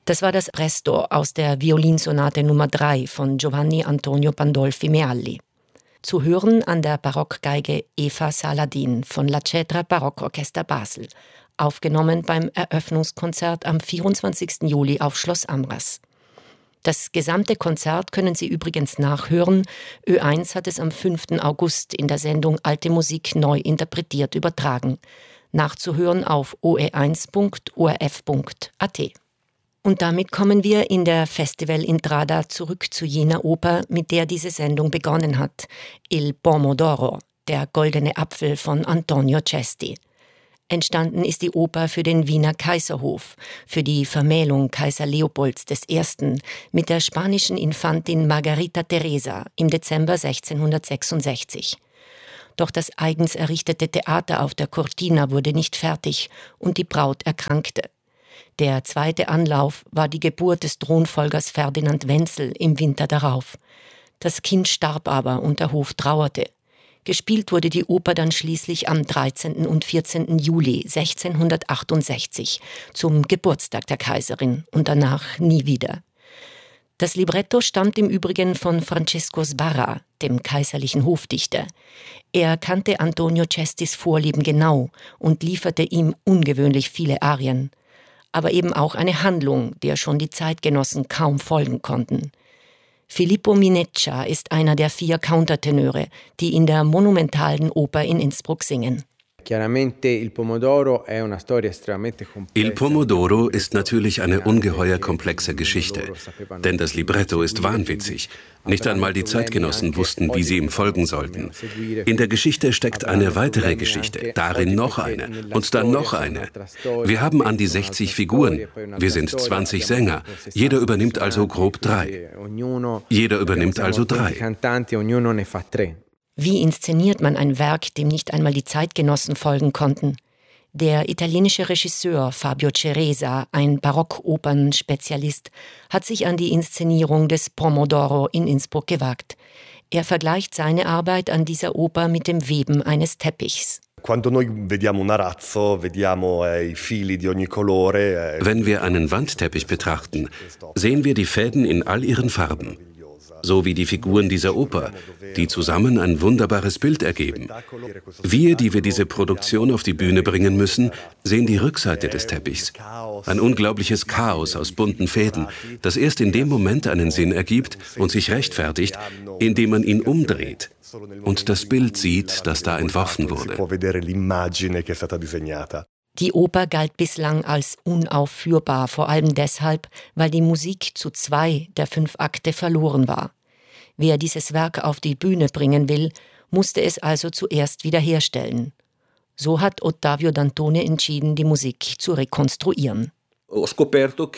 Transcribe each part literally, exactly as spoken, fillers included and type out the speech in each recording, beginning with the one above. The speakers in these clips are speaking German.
Das war das Presto aus der Violinsonate Nummer drei von Giovanni Antonio Pandolfi Mealli. Zu hören an der Barockgeige Eva Saladin von La Cetra Barockorchester Basel, aufgenommen beim Eröffnungskonzert am vierundzwanzigsten Juli auf Schloss Amras. Das gesamte Konzert können Sie übrigens nachhören. Ö eins hat es am fünften August in der Sendung Alte Musik neu interpretiert übertragen. Nachzuhören auf o e eins punkt o r f punkt a t. Und damit kommen wir in der Festival-Intrada zurück zu jener Oper, mit der diese Sendung begonnen hat, Il Pomodoro, der goldene Apfel von Antonio Cesti. Entstanden ist die Oper für den Wiener Kaiserhof, für die Vermählung Kaiser Leopolds der Erste. mit der spanischen Infantin Margarita Teresa im Dezember sechzehnhundertsechsundsechzig. Doch das eigens errichtete Theater auf der Cortina wurde nicht fertig und die Braut erkrankte. Der zweite Anlauf war die Geburt des Thronfolgers Ferdinand Wenzel im Winter darauf. Das Kind starb aber und der Hof trauerte. Gespielt wurde die Oper dann schließlich am dreizehnten und vierzehnten Juli sechzehnhundertachtundsechzig zum Geburtstag der Kaiserin und danach nie wieder. Das Libretto stammt im Übrigen von Francesco Sbarra, dem kaiserlichen Hofdichter. Er kannte Antonio Cestis Vorlieben genau und lieferte ihm ungewöhnlich viele Arien. Aber eben auch eine Handlung, der schon die Zeitgenossen kaum folgen konnten. Filippo Mineccia ist einer der vier Countertenöre, die in der monumentalen Oper in Innsbruck singen. Il Pomodoro ist natürlich eine ungeheuer komplexe Geschichte, denn das Libretto ist wahnwitzig. Nicht einmal die Zeitgenossen wussten, wie sie ihm folgen sollten. In der Geschichte steckt eine weitere Geschichte, darin noch eine und dann noch eine. Wir haben an die sechzig Figuren, wir sind zwanzig Sänger, jeder übernimmt also grob drei. Jeder übernimmt also drei. Wie inszeniert man ein Werk, dem nicht einmal die Zeitgenossen folgen konnten? Der italienische Regisseur Fabio Ceresa, ein Barockopern-Spezialist, hat sich an die Inszenierung des Pomodoro in Innsbruck gewagt. Er vergleicht seine Arbeit an dieser Oper mit dem Weben eines Teppichs. Wenn wir einen Wandteppich betrachten, sehen wir die Fäden in all ihren Farben. So wie die Figuren dieser Oper, die zusammen ein wunderbares Bild ergeben. Wir, die wir diese Produktion auf die Bühne bringen müssen, sehen die Rückseite des Teppichs. Ein unglaubliches Chaos aus bunten Fäden, das erst in dem Moment einen Sinn ergibt und sich rechtfertigt, indem man ihn umdreht und das Bild sieht, das da entworfen wurde. Die Oper galt bislang als unaufführbar, vor allem deshalb, weil die Musik zu zwei der fünf Akte verloren war. Wer dieses Werk auf die Bühne bringen will, musste es also zuerst wiederherstellen. So hat Ottavio Dantone entschieden, die Musik zu rekonstruieren. Von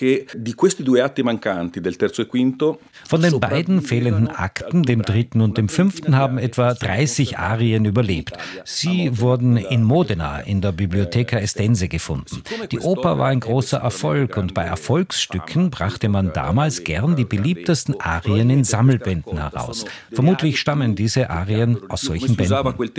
den beiden fehlenden Akten, dem dritten und dem fünften, haben etwa dreißig Arien überlebt. Sie wurden in Modena in der Bibliotheca Estense gefunden. Die Oper war ein großer Erfolg und bei Erfolgsstücken brachte man damals gern die beliebtesten Arien in Sammelbänden heraus. Vermutlich stammen diese Arien aus solchen Bänden.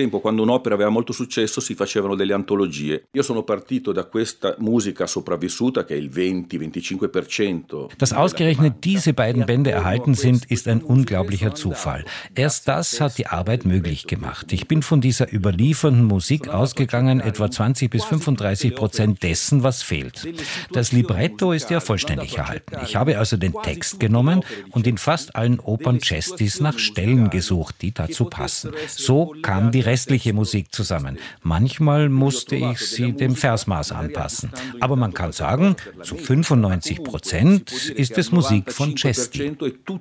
Dass ausgerechnet diese beiden Bände erhalten sind, ist ein unglaublicher Zufall. Erst das hat die Arbeit möglich gemacht. Ich bin von dieser überliefernden Musik ausgegangen, etwa zwanzig bis fünfunddreißig Prozent dessen, was fehlt. Das Libretto ist ja vollständig erhalten. Ich habe also den Text genommen und in fast allen Opern Cestis nach Stellen gesucht, die dazu passen. So kam die restliche Musik zusammen. Manchmal musste ich sie dem Versmaß anpassen. Aber man kann sagen, zu fünfundneunzig Prozent ist es Musik von Cesti.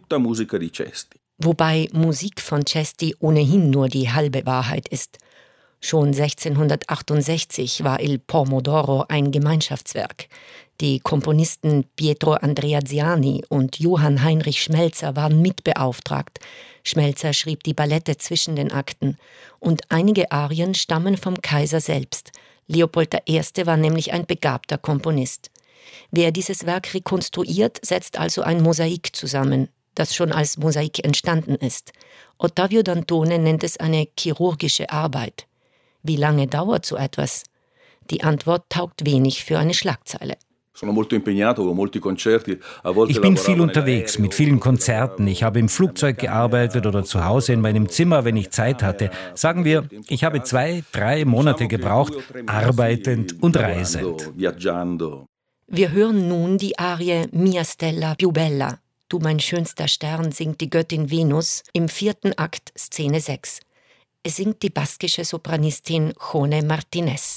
Wobei Musik von Cesti ohnehin nur die halbe Wahrheit ist. Schon sechzehnhundertachtundsechzig war Il Pomodoro ein Gemeinschaftswerk. Die Komponisten Pietro Andreaziani und Johann Heinrich Schmelzer waren mitbeauftragt. Schmelzer schrieb die Ballette zwischen den Akten. Und einige Arien stammen vom Kaiser selbst. Leopold der Erste war nämlich ein begabter Komponist. Wer dieses Werk rekonstruiert, setzt also ein Mosaik zusammen, das schon als Mosaik entstanden ist. Ottavio Dantone nennt es eine chirurgische Arbeit. Wie lange dauert so etwas? Die Antwort taugt wenig für eine Schlagzeile. Ich bin viel unterwegs, mit vielen Konzerten. Ich habe im Flugzeug gearbeitet oder zu Hause in meinem Zimmer, wenn ich Zeit hatte. Sagen wir, ich habe zwei, drei Monate gebraucht, arbeitend und reisend. Wir hören nun die Arie Mia Stella più bella. Du mein schönster Stern singt die Göttin Venus im vierten Akt, Szene sechs. Es singt die baskische Sopranistin Jone Martinez.